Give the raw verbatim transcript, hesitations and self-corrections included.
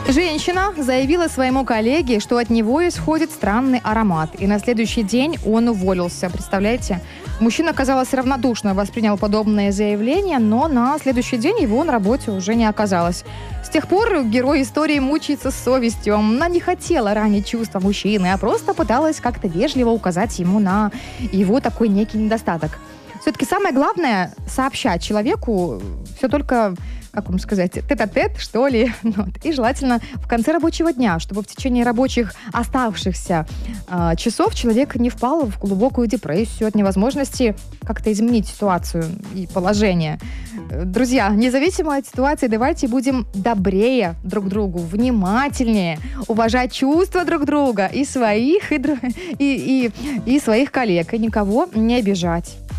Женщина заявила своему коллеге, что от него исходит странный аромат. И на следующий день он уволился. Представляете? Мужчина, казалось, равнодушно воспринял подобное заявление, но на следующий день его на работе уже не оказалось. С тех пор герой истории мучается с совестью. Она не хотела ранить чувства мужчины, а просто пыталась как-то вежливо указать ему на его такой некий недостаток. Все-таки самое главное — сообщать человеку все только, как вам сказать, тет-а-тет, что ли. Вот. И желательно в конце рабочего дня, чтобы в течение рабочих оставшихся э, часов человек не впал в глубокую депрессию от невозможности как-то изменить ситуацию и положение. Друзья, независимо от ситуации, давайте будем добрее друг к другу, внимательнее, уважать чувства друг друга и своих, и, и, и, и своих коллег, и никого не обижать.